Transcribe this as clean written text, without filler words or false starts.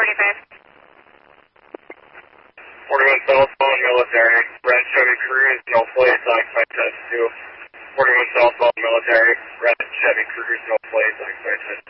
41 southbound military, red Chevy Cruze, no plates, occupy test 2. 41 southbound military, red Chevy Cruze, no plates, occupy test